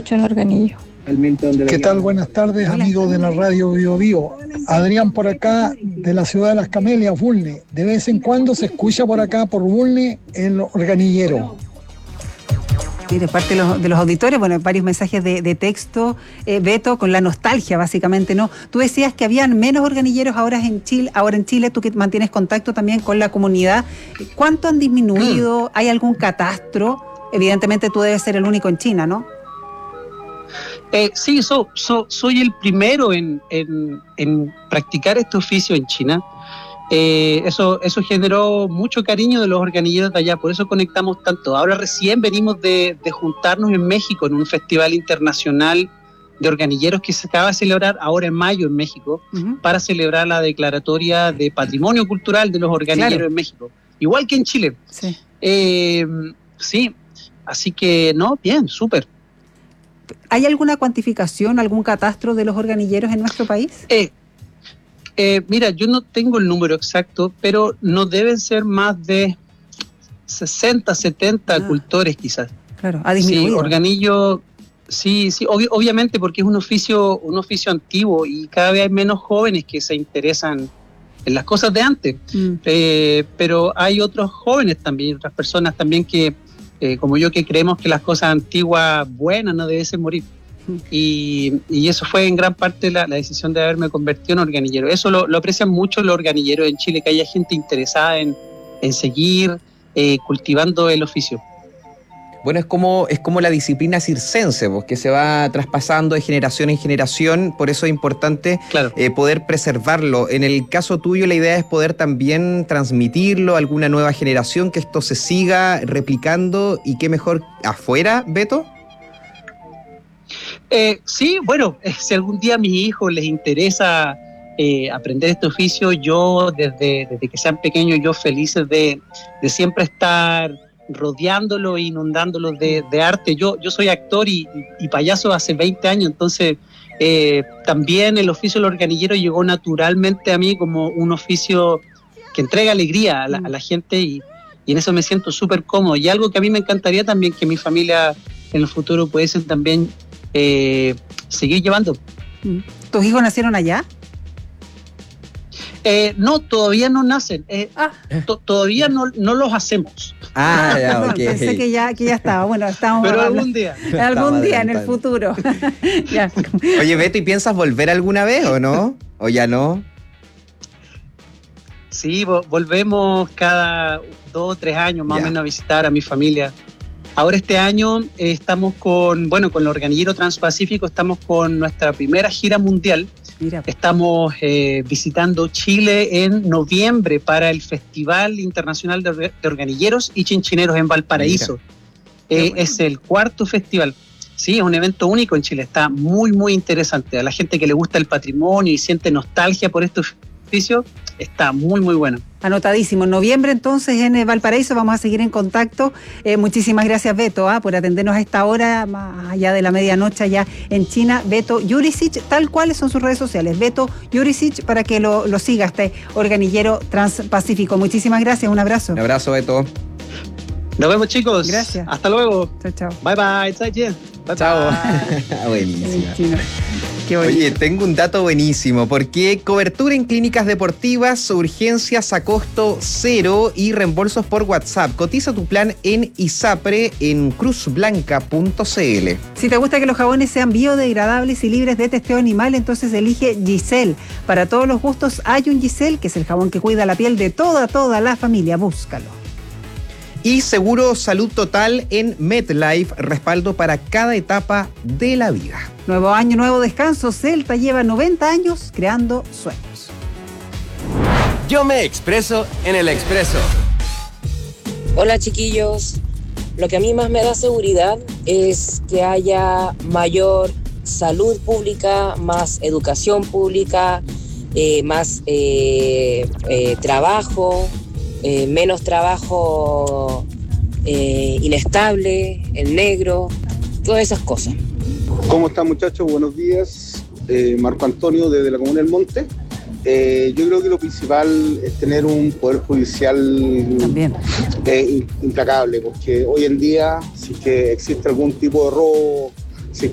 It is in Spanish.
escucho en Organillo. ¿Qué tal? Buenas tardes, amigos de la radio Bio Bio. Adrián por acá, de la ciudad de Las Camelias, Bulne. De vez en cuando se escucha por acá, por Bulne, el Organillero. Sí, de parte de los auditores, bueno, varios mensajes de texto, Beto, con la nostalgia, básicamente, ¿no? Tú decías que habían menos organilleros ahora en Chile, tú que mantienes contacto también con la comunidad. ¿Cuánto han disminuido? ¿Hay algún catastro? Evidentemente tú debes ser el único en China, ¿no? Sí, soy el primero en practicar este oficio en China. Eso generó mucho cariño de los organilleros de allá, por eso conectamos tanto. Ahora recién venimos de juntarnos en México en un festival internacional de organilleros que se acaba de celebrar ahora en mayo en México, para celebrar la declaratoria de Patrimonio Cultural de los organilleros en México, igual que en Chile. Sí. Sí, así que no, bien, súper. ¿Hay alguna cuantificación, algún catastro de los organilleros en nuestro país? Mira, yo no tengo el número exacto, pero no deben ser más de 60, 70 cultores quizás. Claro, ha disminuido. Sí, organillo, sí, obviamente porque es un oficio antiguo y cada vez hay menos jóvenes que se interesan en las cosas de antes. Pero hay otros jóvenes también, otras personas también que, como yo, que creemos que las cosas antiguas buenas no deben morir. Y eso fue en gran parte la decisión de haberme convertido en organillero. Eso lo aprecian mucho los organilleros en Chile, que haya gente interesada en seguir cultivando el oficio. Bueno, es como la disciplina circense, pues, que se va traspasando de generación en generación, por eso es importante poder preservarlo. En el caso tuyo, la idea es poder también transmitirlo a alguna nueva generación, que esto se siga replicando, y qué mejor afuera, Beto. Sí, bueno, si algún día a mis hijos les interesa aprender este oficio, yo desde que sean pequeños, yo felices de siempre estar rodeándolo e inundándolo de arte. Yo soy actor y payaso hace 20 años, entonces también el oficio del organillero llegó naturalmente a mí como un oficio que entrega alegría a la gente, y en eso me siento súper cómodo. Y algo que a mí me encantaría también que mi familia en el futuro pudiesen también seguir llevando. ¿Tus hijos nacieron allá? No, todavía no nacen. Todavía no los hacemos. Ya, ok. Pensé que ya estaba. Bueno, estamos. Pero algún día. Algún día en el futuro. Ya. Oye, Beto, ¿y piensas volver alguna vez o no? ¿O ya no? Sí, volvemos cada 2 o 3 años más o menos a visitar a mi familia. Ahora este año estamos con el Organillero Transpacífico, estamos con nuestra primera gira mundial. Mira. Estamos visitando Chile en noviembre para el Festival Internacional de Organilleros y Chinchineros en Valparaíso. Es el 4º festival. Sí, es un evento único en Chile, está muy, muy interesante. A la gente que le gusta el patrimonio y siente nostalgia por este oficio, está muy, muy bueno. Anotadísimo. En noviembre, entonces, en Valparaíso, vamos a seguir en contacto. Muchísimas gracias, Beto, por atendernos a esta hora, más allá de la medianoche, allá en China. Beto Jurisic, tal cual son sus redes sociales. Beto Jurisic, para que lo siga, este organillero transpacífico. Muchísimas gracias, un abrazo. Un abrazo, Beto. Nos vemos, chicos. Gracias. Hasta luego. Chao. Bye, bye. Chao. Buenísimo. Oye, tengo un dato buenísimo, porque cobertura en clínicas deportivas, urgencias a costo cero y reembolsos por WhatsApp. Cotiza tu plan en ISAPRE en cruzblanca.cl. Si te gusta que los jabones sean biodegradables y libres de testeo animal, entonces elige Giselle. Para todos los gustos hay un Giselle, que es el jabón que cuida la piel de toda la familia. Búscalo. Y Seguro Salud Total en MetLife, respaldo para cada etapa de la vida. Nuevo año, nuevo descanso. Celta lleva 90 años creando sueños. Yo me expreso en el Expreso. Hola, chiquillos. Lo que a mí más me da seguridad es que haya mayor salud pública, más educación pública, más trabajo, menos trabajo inestable, en negro, todas esas cosas. ¿Cómo están, muchachos? Buenos días. Marco Antonio, desde la Comuna del Monte. Yo creo que lo principal es tener un poder judicial implacable, porque hoy en día, si es que existe algún tipo de robo